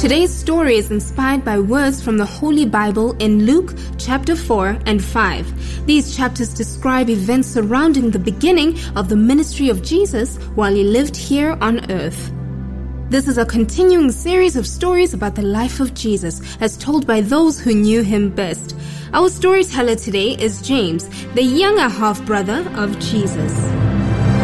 Today's story is inspired by words from the Holy Bible in Luke chapter 4 and 5. These chapters describe events surrounding the beginning of the ministry of Jesus while he lived here on earth. This is a continuing series of stories about the life of Jesus as told by those who knew him best. Our storyteller today is James, the younger half-brother of Jesus.